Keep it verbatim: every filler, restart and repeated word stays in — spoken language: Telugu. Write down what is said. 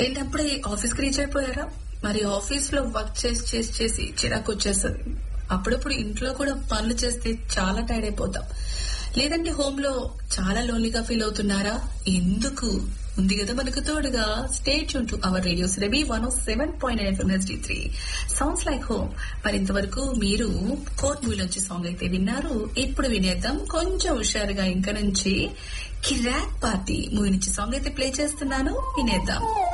ఏంటప్పుడే ఆఫీస్ కి రీచ్ అయిపోయారా? మరి ఆఫీస్ లో వర్క్ చేసి చేసి చేసి చిరాకు వచ్చేస్తుంది. అప్పుడప్పుడు ఇంట్లో కూడా పనులు చేస్తే చాలా టైర్డ్ అయిపోతాం. లేదంటే హోమ్ లో చాలా లోన్లీగా ఫీల్ అవుతున్నారా? ఎందుకు ఉంది కదా మనకు తోడుగా. Stay tune to our radio Surabhi one oh seven point nine FM HD three sounds like home. మరి ఇంతవరకు మీరు కోర్ట్ మూవీ నుంచి సాంగ్ అయితే విన్నారు. ఇప్పుడు వినేద్దాం కొంచెం హుషారుగా ఇంకా నుంచి కిరాక్ పార్టీ మూవీ నుంచి సాంగ్ అయితే ప్లే చేస్తున్నాను, వినేద్దాం.